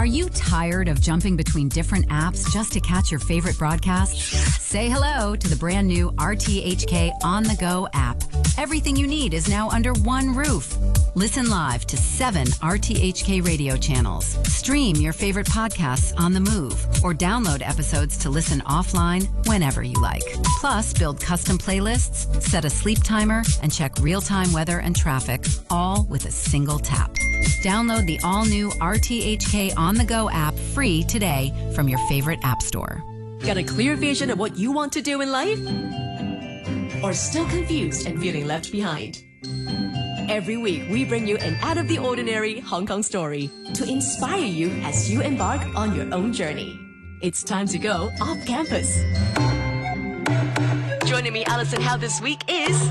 Are you tired of jumping between different apps just to catch your favorite broadcast? Say hello to the brand new RTHK On The Go app. Everything you need is now under one roof. Listen live to 7 RTHK radio channels. Stream your favorite podcasts on the move or download episodes to listen offline whenever you like. Plus, build custom playlists, set a sleep timer, and check real-time weather and traffic, all with a single tap. Download the all-new RTHK On The Go app free today from your favorite app store. Got a clear vision of what you want to do in life? Or still confused and feeling left behind? Every week, we bring you an out-of-the-ordinary Hong Kong story to inspire you as you embark on your own journey. It's time to go off campus. Joining me, Alison Howe, this week is...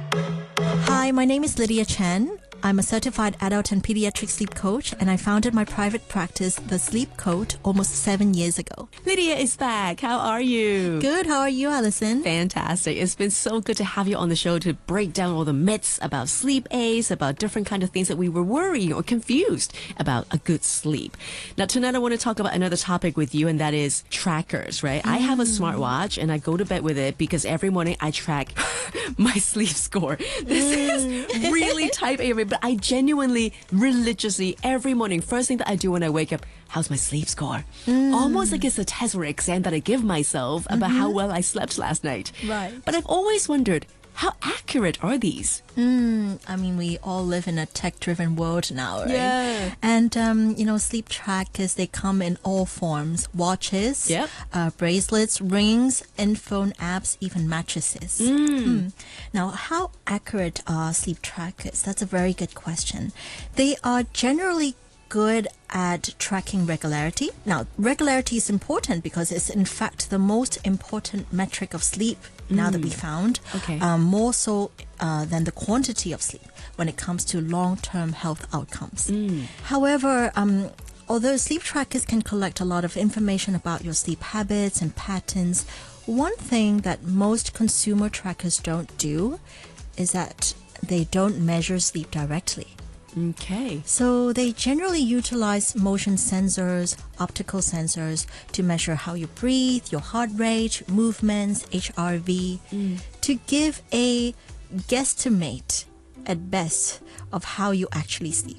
Hi, my name is Lydia Chen. I'm a certified adult and pediatric sleep coach, and I founded my private practice, The Sleep Coach, almost 7 years ago. Lydia is back. How are you? Good. How are you, Alison? Fantastic. It's been so good to have you on the show to break down all the myths about sleep aids, about different kind of things that we were worrying or confused about a good sleep. Now, tonight I want to talk about another topic with you, and that is trackers, right? I have a smartwatch, and I go to bed with it because every morning I track my sleep score. This is really type A, but I genuinely, religiously, every morning, first thing that I do when I wake up, how's my sleep score? Almost like it's a test or exam that I give myself about how well I slept last night. Right. But I've always wondered, how accurate are these? I mean, we all live in a tech-driven world now, right? Yeah. And, sleep trackers, they come in all forms. Watches, Yep. Bracelets, rings, phone apps, even mattresses. Now, how accurate are sleep trackers? That's a very good question. They are generally good at tracking regularity. Now, regularity is important because it's in fact the most important metric of sleep now that we found. Okay. More so than the quantity of sleep when it comes to long-term health outcomes. However, although sleep trackers can collect a lot of information about your sleep habits and patterns, one thing that most consumer trackers don't do is that they don't measure sleep directly. Okay. So they generally utilize motion sensors, optical sensors to measure how you breathe, your heart rate, movements, HRV, to give a guesstimate at best of how you actually sleep.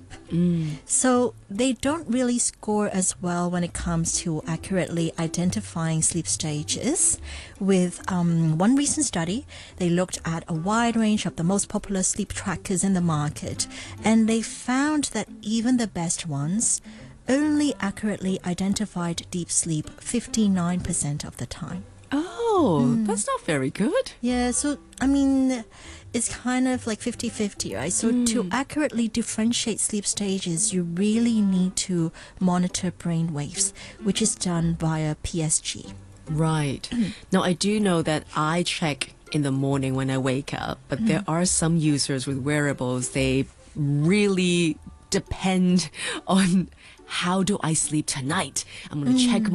So they don't really score as well when it comes to accurately identifying sleep stages. With one recent study, they looked at a wide range of the most popular sleep trackers in the market, and they found that even the best ones only accurately identified deep sleep 59% of the time. Oh, that's not very good. Yeah, so, I mean, it's kind of like 50-50, right? So to accurately differentiate sleep stages, you really need to monitor brain waves, which is done via PSG. Right. Now, I do know that I check in the morning when I wake up, but there are some users with wearables, they really depend on how do I sleep tonight? I'm going to check